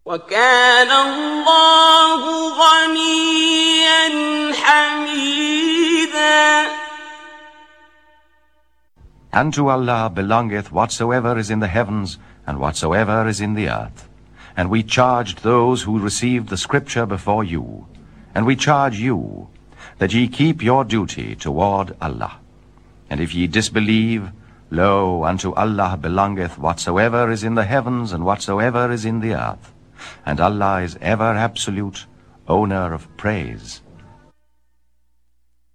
وَكَانَ اللَّهُ غَنِيًّا حَمِيدًا. And to Allah belongeth whatsoever is in the heavens and whatsoever is in the earth. And we charged those who received the scripture before you, and we charge you, that ye keep your duty toward Allah. And if ye disbelieve, lo, unto Allah belongeth whatsoever is in the heavens and whatsoever is in the earth. And Allah is ever absolute, owner of praise.